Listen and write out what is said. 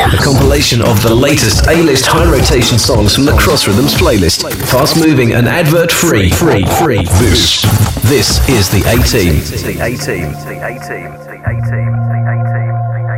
A compilation of the latest A-list high rotation songs from the Cross Rhythms playlist. Fast moving and advert free. This is the A-Team.